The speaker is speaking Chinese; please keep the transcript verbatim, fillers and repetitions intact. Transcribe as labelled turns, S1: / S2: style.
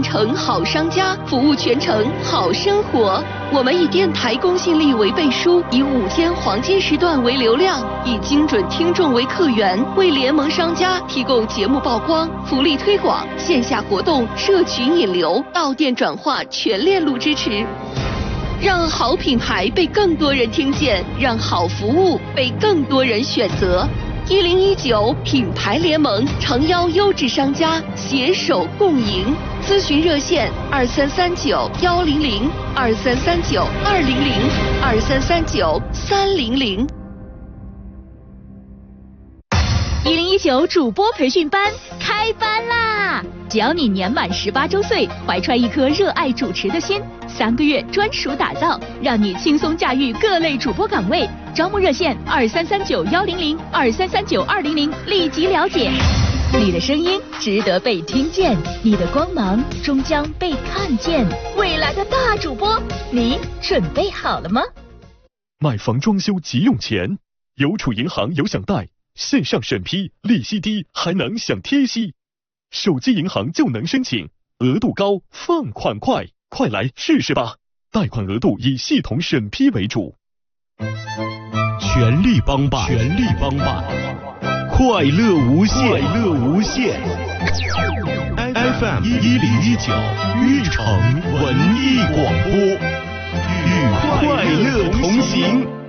S1: 城好商家，服务全城好生活。我们以电台公信力为背书，以五天黄金时段为流量，以精准听众为客源，为联盟商家提供节目曝光、福利推广、线下活动、社群引流、到店转化全链路支持。让好品牌被更多人听见，让好服务被更多人选择。一零一九品牌联盟诚邀优质商家携手共赢。咨询热线二三三九幺零零二三三九二零零二三三九三零零。
S2: 一零一九主播培训班开班啦！只要你年满十八周岁，怀揣一颗热爱主持的心，三个月专属打造，让你轻松驾驭各类主播岗位。招募热线二三三九幺零零二三三九二零零，立即了解。你的声音值得被听见，你的光芒终将被看见。未来的大主播，你准备好了吗？
S3: 买房装修急用钱，邮储银行有享贷，线上审批，利息低，还能享贴息。手机银行就能申请，额度高，放款快，快来试试吧！贷款额度以系统审批为主。
S4: 全力帮办，全力帮办，快乐无限，快乐无限。F M 一零一九玉城文艺广播，与快乐同行。